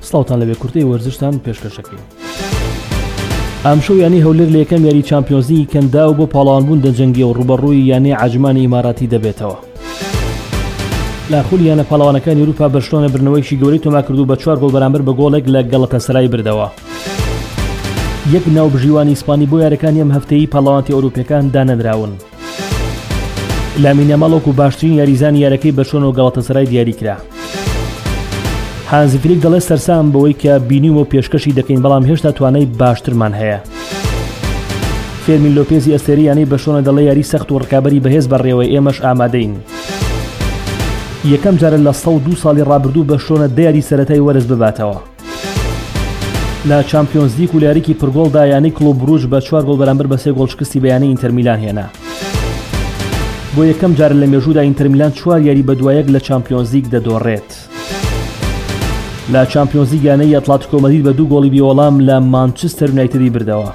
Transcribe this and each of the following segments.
سڵاوتان لەبێ کورتەی وەرزشتان پێشکەشەکەین. ئەمشەو یانی هەولێر لە یەکەم یاری چامپیۆنز لیگی کەندا و بۆ پاڵەوانبوون دەجەنگێ و ڕوبەڕووی یانی عەجمانی ئیماراتی دەبێتەوە. لاخولی یانە پاڵەوانەکانی ئەوروپا بەرشلۆنە برنەوەیکی گەورەی تۆما کردو بە 4 گۆڵ بەرامبەر بە گۆڵێک لە گەڵەتەسەرای بردەوە. یەک ناوبژیوانی ئیسپانی بۆ یاریەکانی ئەم هەفتەیی پاڵەوانتی ئەوروپیەکان دانەدراون. لامین یامال وەکو باشترین یاریزانی یاریەکەی بەرشلۆنە و گەڵەتەسەرای دیاری کرا. هانزی فلیک دەڵێ سەرسام بەوەی کە بینیومە پێشکەشی دەکەین بەڵام هێشتا توانای باشترمان هەیە. فێرمین لۆپێزی ئەستێریانی بەرشلۆنە دەڵێ یاری سەخت و ڕکابەری بەهێز بەڕێوەی ئێمەش ئامادەین. یەکەم جارە لە 102 ساڵی ڕابردوو بەرشلۆنە دیاری سەرەتای وەرز بباتەوە. لە چامپیۆنز لیگ و لە یاریکی پرگۆڵدا یانی کلۆب بروژ بە 4 گۆڵ بەرامبەر بە 3 گۆڵ شکستی بەیانی ئینتەر میلان هێنا. بۆ یەکەم جارە لە مێژوودا ئینتەر میلان 4 یاری بە دوایەک لە چامپیۆنز لیگ دەدۆڕێت. لە چامپیۆنز لیگ یانەی ئەتلێتیکۆ مەدرید بە 2 گۆڵی بێوەڵام لە مانچستەر یونایتدی بردەوە.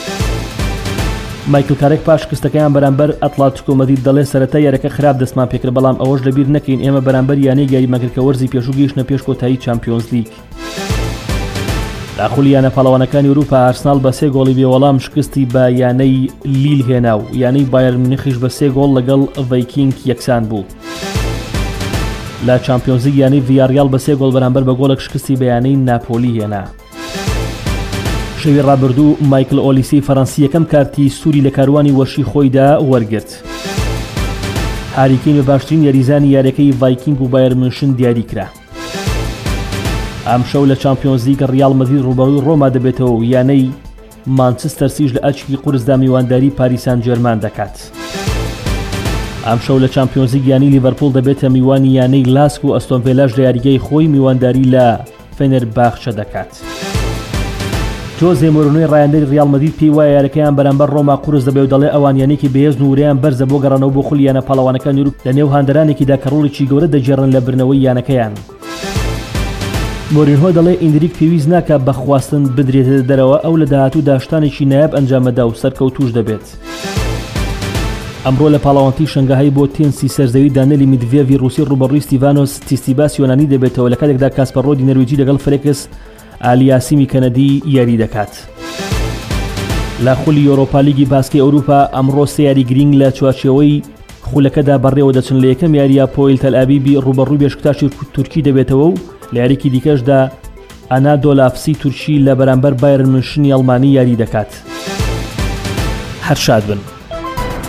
مایکل کارێک پاش شکستەکەیان بەرامبەر ئەتلێتیکۆ مەدرید دەڵێ سەرەتا یاریەکە خراپ دەستمان پێکرد بەڵام ئەوەش لەبیر نەکەین ئێمە بەرامبەر یانەی یاریمەکردکە وەرزی پێشوو گەیشتنە پێش کۆتایی چامپیۆنز لیگ. داخولی یانە پاڵەوانەکانی ئەوروپا ئارسنال بە 3 گۆڵی بێوەڵام شکستی بە یانەی لیل هێنا و یانەی بایر مونیخیش بە 3 گۆڵ لەگەڵ ڤایکینگ یەکسان بوو. لە چامپیۆنز لیگ یانەی ڤیاریال بە 3 گۆڵ بەرامبەر بە گۆڵێک شکستی بە یانەی ناپۆلی هێنا. شەوی ڕابردوو مایکل ئۆلیسی فەڕەنسی یەکەم کارتی سووری لە کاروانی وەشی خۆیدا وەرگرت. هاری کین بە باشترین یاریزانی یاریەکەی ڤایکینگ و بایر مونشن دیاری کرا. ئەمشەو لە چامپیۆنز لیگ ڕیال مەدرید ڕوبەڕووی ڕۆما دەبێتەوە و یانەی مانچستەر سیژ لە ئەچکی قورسدا میوانداری پاریس سان جێرمان دەکات. ئەمشەو لە چامپیۆنز لیگ یانی لیڤەرپوڵ دەبێتە میوانی یانەی لاسک و ئەستۆن ڤیلاش لە یاریگەی خۆی میوانداری لە فێنەرباخچە دەکات. جۆزێ مۆرینۆی ڕایەندەری ڕیال مەدرید پێی وایە یاریەکەیان بەرامبەر ڕۆما قورس دەبێت و دەڵێ ئەوان یانێکی بەهێز و وریان بەرزە بۆ گەڕانەوە بۆ خولی یانە پاڵەوانەکانی ئەوروپا لە نێو هاندەرانێکیدا کە ڕۆڵێکی گەورە دەجێڕن لە برنەوەی یانەکەیان. مۆرینۆ دەڵێ ئیندریک پێویست ناکات بە خواستن بدرێتە دەرەوە ئەو لە داهاتوو داشتانێکی نایاب ئەنجامەدا و سەرکەوتوش دەبێت. ئەمڕۆ لە پاڵەوانتی شەنگاهای بۆ تێنسی سەرزەوی دانیێلی میدڤێڤی ڕووسی ڕوبەڕووی ستیڤانۆس تیستیباس یۆنانی دەبێتەوە لە کاتێکدا کاسپەرۆدی نەرویجی لەگەڵ فرێکس ئالیاسیمی کەنەدی یاری دەکات. لە خولی یۆرۆپا لیگی باسکەی ئەوروپا ئەمڕۆ 3 یاری گرنگ لە چوارچێوەی خولەکەدا بەڕێوە دەچن لە یەکەم یاریە پۆیل تەل ئەبیبی ڕوبەڕووی بێشکتاشی تورکی دەبێتەوە و لە یاریکی دیکەشدا ئەنادۆلافسی تورکی لە بەرامبەر بایر مونشنی ئەڵمانی یاری دەکات. هەر شاد بن.